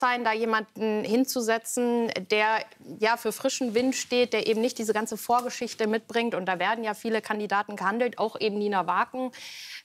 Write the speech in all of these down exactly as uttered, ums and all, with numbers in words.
sein, da jemanden hinzusetzen, der ja für frischen Wind steht, der eben nicht diese ganze Vorgeschichte mitbringt. Und da werden ja viele Kandidaten gehandelt, auch eben Nina Wagen.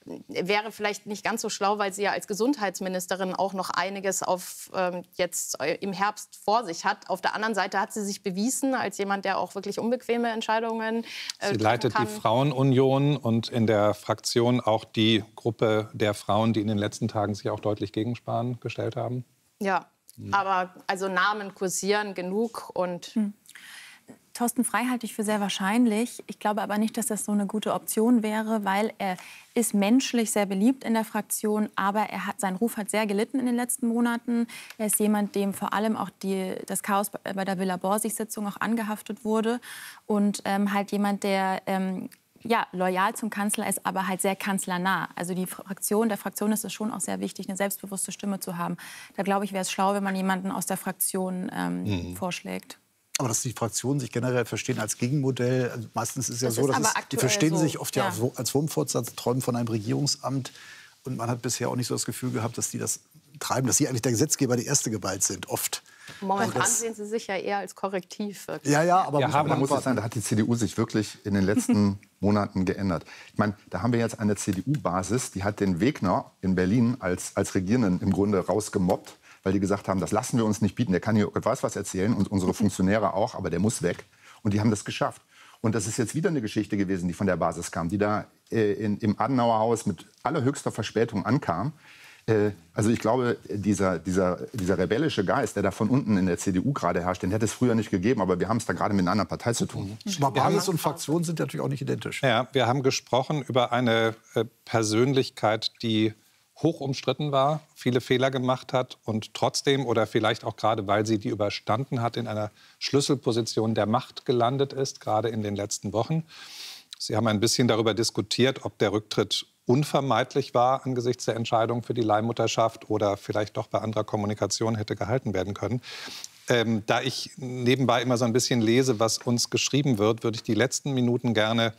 Wäre vielleicht nicht ganz so schlau, weil sie ja als Gesundheitsministerin auch noch einiges auf, ähm, jetzt im Herbst vor sich hat. Auf der anderen Seite hat sie sich bewiesen als jemand, der auch wirklich unbequeme Entscheidungen äh, Sie leitet kann. die Frauenunion und in der Fraktion auch die Gruppe der Frauen, die in den letzten Tagen sich auch deutlich gegen Spahn gestellt haben. Ja, hm. aber also Namen kursieren genug und... Hm. Thorsten Frey halte ich für sehr wahrscheinlich. Ich glaube aber nicht, dass das so eine gute Option wäre, weil er ist menschlich sehr beliebt in der Fraktion, aber er hat, sein Ruf hat sehr gelitten in den letzten Monaten. Er ist jemand, dem vor allem auch die, das Chaos bei der Villa Borsig-Sitzung auch angehaftet wurde und ähm, halt jemand, der ähm, ja, loyal zum Kanzler ist, aber halt sehr kanzlernah. Also die Fraktion, der Fraktion ist es schon auch sehr wichtig, eine selbstbewusste Stimme zu haben. Da glaube ich, wäre es schlau, wenn man jemanden aus der Fraktion ähm, mhm. vorschlägt. Aber dass die Fraktionen sich generell verstehen als Gegenmodell, also meistens ist es ja das so, dass es, die verstehen so. sich oft ja, ja als Wurmfortsatz, träumen von einem Regierungsamt. Und man hat bisher auch nicht so das Gefühl gehabt, dass die das treiben, dass sie eigentlich der Gesetzgeber die erste Gewalt sind, oft. Momentan das, sehen Sie sich ja eher als Korrektiv. Wirklich. Ja, ja, aber ja, haben, man muss es sagen, da hat die C D U sich wirklich in den letzten Monaten geändert. Ich meine, da haben wir jetzt eine C D U-Basis, die hat den Wegner in Berlin als, als Regierenden im Grunde rausgemobbt, weil die gesagt haben, das lassen wir uns nicht bieten. Der kann hier weiß was erzählen und unsere Funktionäre auch, aber der muss weg. Und die haben das geschafft. Und das ist jetzt wieder eine Geschichte gewesen, die von der Basis kam, die da äh, in, im Adenauerhaus mit allerhöchster Verspätung ankam. Äh, also ich glaube, dieser, dieser, dieser rebellische Geist, der da von unten in der C D U gerade herrscht, den hätte es früher nicht gegeben, aber wir haben es da gerade mit einer anderen Partei zu tun. Aber Basis und Fraktion sind natürlich auch nicht identisch. Ja, wir haben gesprochen über eine äh, Persönlichkeit, die hoch umstritten war, viele Fehler gemacht hat und trotzdem oder vielleicht auch gerade, weil sie die überstanden hat, in einer Schlüsselposition der Macht gelandet ist, gerade in den letzten Wochen. Sie haben ein bisschen darüber diskutiert, ob der Rücktritt unvermeidlich war angesichts der Entscheidung für die Leihmutterschaft oder vielleicht doch bei anderer Kommunikation hätte gehalten werden können. Ähm, da ich nebenbei immer so ein bisschen lese, was uns geschrieben wird, würde ich die letzten Minuten gerne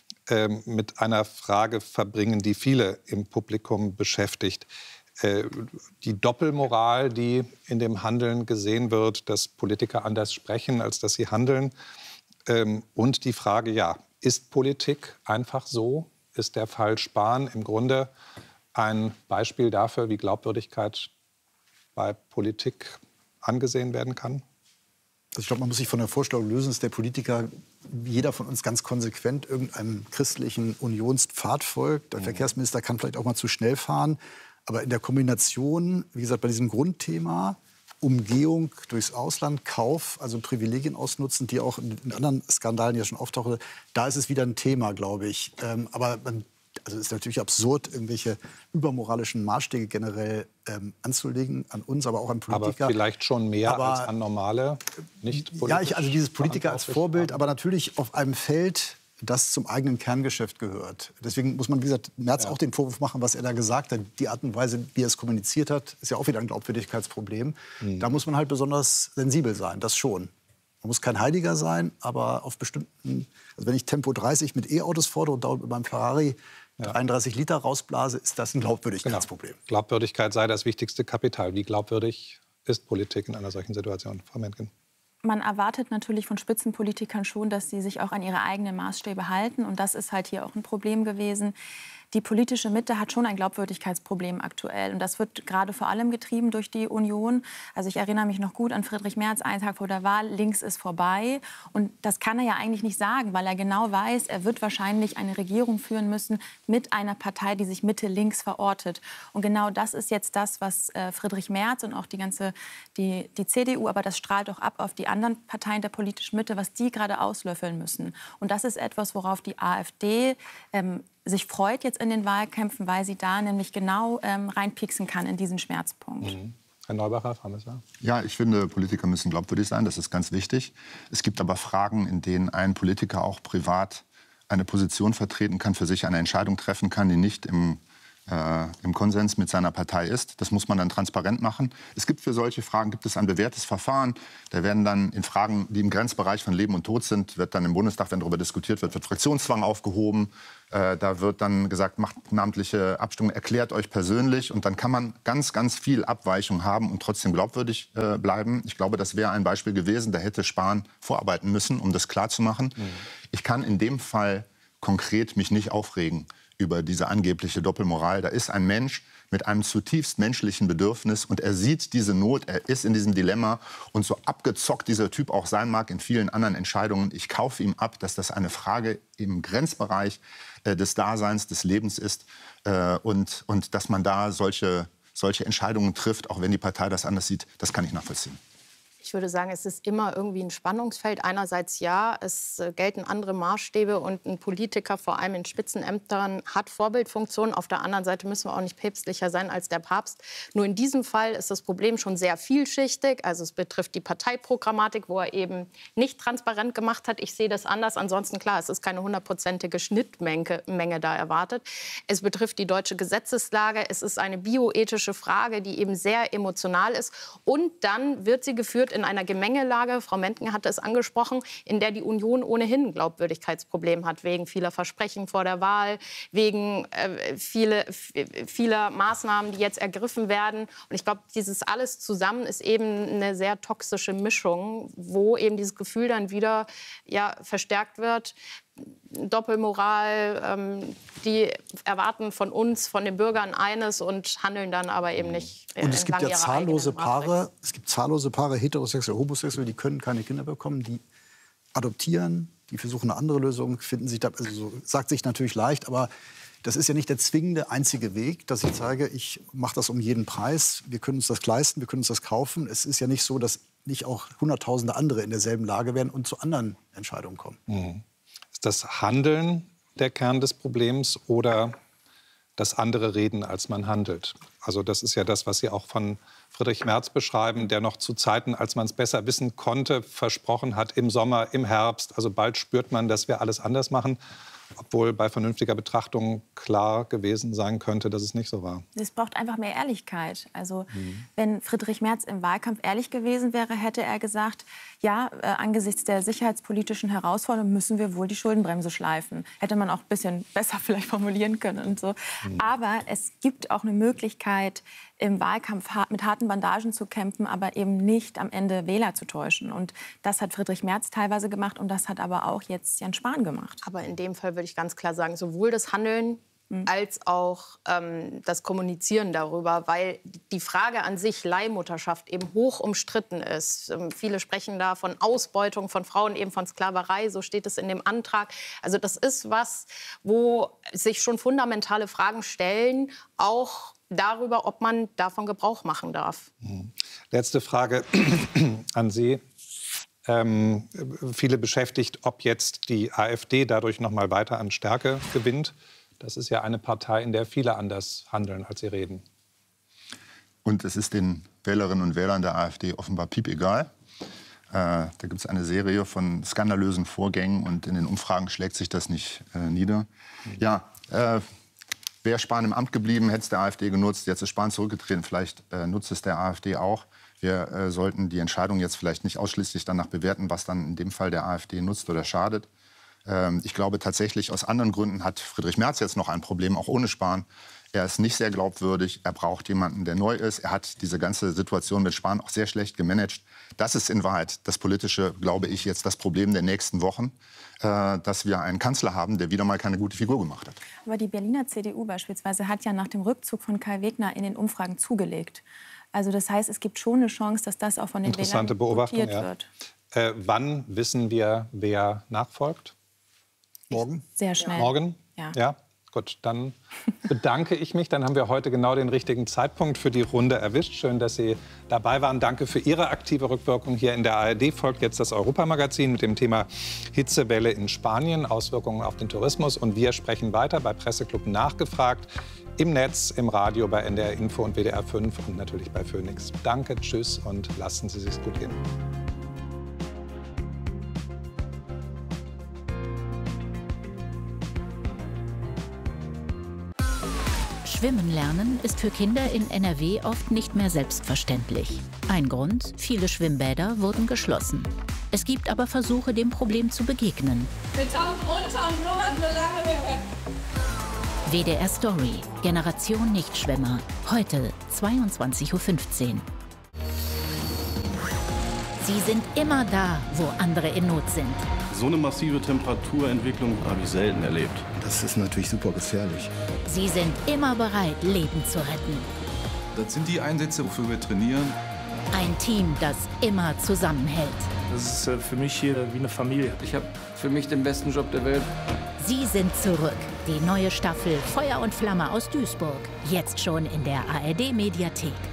mit einer Frage verbringen, die viele im Publikum beschäftigt. Die Doppelmoral, die in dem Handeln gesehen wird, dass Politiker anders sprechen, als dass sie handeln. Und die Frage, ja, ist Politik einfach so? Ist der Fall Spahn im Grunde ein Beispiel dafür, wie Glaubwürdigkeit bei Politik angesehen werden kann? Ich glaube, man muss sich von der Vorstellung lösen, dass der Politiker, jeder von uns ganz konsequent irgendeinem christlichen Unionspfad folgt. Der mhm. Verkehrsminister kann vielleicht auch mal zu schnell fahren. Aber in der Kombination, wie gesagt, bei diesem Grundthema, Umgehung durchs Ausland, Kauf, also Privilegien ausnutzen, die auch in, in anderen Skandalen ja schon auftauchen, da ist es wieder ein Thema, glaube ich. Ähm, aber man Also es ist natürlich absurd, irgendwelche übermoralischen Maßstäbe generell ähm, anzulegen an uns, aber auch an Politiker. Aber vielleicht schon mehr aber, als an normale, nicht Ja, ich, also dieses Politiker als Vorbild, aber natürlich auf einem Feld, das zum eigenen Kerngeschäft gehört. Deswegen muss man, wie gesagt, Merz ja. auch den Vorwurf machen, was er da gesagt hat. Die Art und Weise, wie er es kommuniziert hat, ist ja auch wieder ein Glaubwürdigkeitsproblem. Mhm. Da muss man halt besonders sensibel sein, das schon. Man muss kein Heiliger sein, aber auf bestimmten... Also wenn ich Tempo dreißig mit E-Autos fordere und da mit meinem Ferrari ja. dreiunddreißig Liter rausblase, ist das ein Glaubwürdigkeitsproblem. Genau. Glaubwürdigkeit sei das wichtigste Kapital. Wie glaubwürdig ist Politik in einer solchen Situation, Frau Mentgen? Man erwartet natürlich von Spitzenpolitikern schon, dass sie sich auch an ihre eigenen Maßstäbe halten. Und das ist halt hier auch ein Problem gewesen. Die politische Mitte hat schon ein Glaubwürdigkeitsproblem aktuell. Und das wird gerade vor allem getrieben durch die Union. Also ich erinnere mich noch gut an Friedrich Merz, einen Tag vor der Wahl, links ist vorbei. Und das kann er ja eigentlich nicht sagen, weil er genau weiß, er wird wahrscheinlich eine Regierung führen müssen mit einer Partei, die sich Mitte-links verortet. Und genau das ist jetzt das, was äh, Friedrich Merz und auch die ganze die, die C D U, aber das strahlt auch ab auf die anderen Parteien der politischen Mitte, was die gerade auslöffeln müssen. Und das ist etwas, worauf die AfD ähm, sich freut jetzt in den Wahlkämpfen, weil sie da nämlich genau ähm, reinpieksen kann in diesen Schmerzpunkt. Mhm. Herr Neubacher, Frau Messer. Ja, ich finde, Politiker müssen glaubwürdig sein, das ist ganz wichtig. Es gibt aber Fragen, in denen ein Politiker auch privat eine Position vertreten kann, für sich eine Entscheidung treffen kann, die nicht im äh, im Konsens mit seiner Partei ist. Das muss man dann transparent machen. Es gibt für solche Fragen gibt es ein bewährtes Verfahren. Da werden dann in Fragen, die im Grenzbereich von Leben und Tod sind, wird dann im Bundestag, wenn darüber diskutiert wird, wird Fraktionszwang aufgehoben. Äh, da wird dann gesagt, macht namentliche Abstimmung, erklärt euch persönlich. Und dann kann man ganz, ganz viel Abweichung haben und trotzdem glaubwürdig äh, bleiben. Ich glaube, das wäre ein Beispiel gewesen. Da hätte Spahn vorarbeiten müssen, um das klarzumachen. Mhm. Ich kann in dem Fall konkret mich nicht aufregen über diese angebliche Doppelmoral. Da ist ein Mensch mit einem zutiefst menschlichen Bedürfnis und er sieht diese Not, er ist in diesem Dilemma und so abgezockt dieser Typ auch sein mag in vielen anderen Entscheidungen. Ich kaufe ihm ab, dass das eine Frage im Grenzbereich äh, des Daseins, des Lebens ist äh, und, und dass man da solche, solche Entscheidungen trifft, auch wenn die Partei das anders sieht, das kann ich nachvollziehen. Ich würde sagen, es ist immer irgendwie ein Spannungsfeld. Einerseits ja, es äh, gelten andere Maßstäbe und ein Politiker, vor allem in Spitzenämtern, hat Vorbildfunktion. Auf der anderen Seite müssen wir auch nicht päpstlicher sein als der Papst. Nur in diesem Fall ist das Problem schon sehr vielschichtig. Also es betrifft die Parteiprogrammatik, wo er eben nicht transparent gemacht hat. Ich sehe das anders. Ansonsten klar, es ist keine hundertprozentige Schnittmenge Menge da erwartet. Es betrifft die deutsche Gesetzeslage. Es ist eine bioethische Frage, die eben sehr emotional ist. Und dann wird sie geführt in einer Gemengelage, Frau Mentgen hatte es angesprochen, in der die Union ohnehin ein Glaubwürdigkeitsproblem hat, wegen vieler Versprechen vor der Wahl, wegen äh, viele, vieler Maßnahmen, die jetzt ergriffen werden. Und ich glaube, dieses alles zusammen ist eben eine sehr toxische Mischung, wo eben dieses Gefühl dann wieder ja, verstärkt wird. Doppelmoral, ähm, die erwarten von uns, von den Bürgern eines und handeln dann aber eben nicht. Äh, und es gibt ja zahllose Paare, es gibt zahllose Paare, heterosexuell, homosexuell, die können keine Kinder bekommen, die adoptieren, die versuchen eine andere Lösung, finden sich da, also so, sagt sich natürlich leicht, aber das ist ja nicht der zwingende einzige Weg, dass ich sage, ich mache das um jeden Preis, wir können uns das leisten, wir können uns das kaufen. Es ist ja nicht so, dass nicht auch hunderttausende andere in derselben Lage wären und zu anderen Entscheidungen kommen. Mhm. Das Handeln der Kern des Problems oder das andere Reden, als man handelt? Also das ist ja das, was Sie auch von Friedrich Merz beschreiben, der noch zu Zeiten, als man es besser wissen konnte, versprochen hat, im Sommer, im Herbst, also bald spürt man, dass wir alles anders machen. Obwohl bei vernünftiger Betrachtung klar gewesen sein könnte, dass es nicht so war. Es braucht einfach mehr Ehrlichkeit. Also mhm. wenn Friedrich Merz im Wahlkampf ehrlich gewesen wäre, hätte er gesagt, ja, äh, angesichts der sicherheitspolitischen Herausforderungen müssen wir wohl die Schuldenbremse schleifen. Hätte man auch ein bisschen besser vielleicht formulieren können und so. Mhm. Aber es gibt auch eine Möglichkeit, im Wahlkampf mit harten Bandagen zu kämpfen, aber eben nicht am Ende Wähler zu täuschen. Und das hat Friedrich Merz teilweise gemacht und das hat aber auch jetzt Jens Spahn gemacht. Aber in dem Fall würde ich ganz klar sagen, sowohl das Handeln mhm. als auch ähm, das Kommunizieren darüber, weil die Frage an sich, Leihmutterschaft, eben hoch umstritten ist. Ähm, viele sprechen da von Ausbeutung von Frauen, eben von Sklaverei, so steht es in dem Antrag. Also das ist was, wo sich schon fundamentale Fragen stellen, auch darüber, ob man davon Gebrauch machen darf. Letzte Frage an Sie. Ähm, viele beschäftigt, ob jetzt die AfD dadurch noch mal weiter an Stärke gewinnt. Das ist ja eine Partei, in der viele anders handeln, als sie reden. Und es ist den Wählerinnen und Wählern der AfD offenbar piepegal. Äh, da gibt es eine Serie von skandalösen Vorgängen und in den Umfragen schlägt sich das nicht äh, nieder. Mhm. Ja, äh, wäre Spahn im Amt geblieben, hätte es der AfD genutzt. Jetzt ist Spahn zurückgetreten, vielleicht äh, nutzt es der AfD auch. Wir äh, sollten die Entscheidung jetzt vielleicht nicht ausschließlich danach bewerten, was dann in dem Fall der AfD nutzt oder schadet. Ähm, ich glaube tatsächlich, aus anderen Gründen hat Friedrich Merz jetzt noch ein Problem, auch ohne Spahn. Er ist nicht sehr glaubwürdig, er braucht jemanden, der neu ist. Er hat diese ganze Situation mit Spahn auch sehr schlecht gemanagt. Das ist in Wahrheit das politische, glaube ich, jetzt das Problem der nächsten Wochen, äh, dass wir einen Kanzler haben, der wieder mal keine gute Figur gemacht hat. Aber die Berliner C D U beispielsweise hat ja nach dem Rückzug von Kai Wegner in den Umfragen zugelegt. Also das heißt, es gibt schon eine Chance, dass das auch von den Wählern Beobachtung, ja. wird. Äh, wann wissen wir, wer nachfolgt? Morgen? Sehr schnell. Morgen? Ja. ja. Gut, dann bedanke ich mich. Dann haben wir heute genau den richtigen Zeitpunkt für die Runde erwischt. Schön, dass Sie dabei waren. Danke für Ihre aktive Rückwirkung hier in der A R D. Folgt jetzt das Europamagazin mit dem Thema Hitzewelle in Spanien, Auswirkungen auf den Tourismus. Und wir sprechen weiter bei Presseclub Nachgefragt, im Netz, im Radio, bei N D R Info und W D R fünf und natürlich bei Phoenix. Danke, tschüss und lassen Sie es sich gut gehen. Schwimmen lernen ist für Kinder in N R W oft nicht mehr selbstverständlich. Ein Grund, viele Schwimmbäder wurden geschlossen. Es gibt aber Versuche, dem Problem zu begegnen. Wir tauchen runter und blubbern so lange wir können. W D R Story, Generation Nichtschwimmer, heute zweiundzwanzig Uhr fünfzehn. Sie sind immer da, wo andere in Not sind. So eine massive Temperaturentwicklung habe ich selten erlebt. Das ist natürlich super gefährlich. Sie sind immer bereit, Leben zu retten. Das sind die Einsätze, wofür wir trainieren. Ein Team, das immer zusammenhält. Das ist für mich hier wie eine Familie. Ich habe für mich den besten Job der Welt. Sie sind zurück. Die neue Staffel Feuer und Flamme aus Duisburg. Jetzt schon in der A R D-Mediathek.